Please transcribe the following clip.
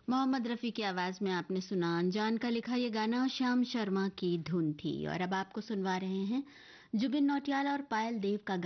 मोहम्मद रफ़ी की आवाज़ में आपने सुना अनजान का लिखा ये गाना श्याम शर्मा की धुन थी और अब आपको सुनवा रहे हैं जुबिन नौटियाल और पायल देव का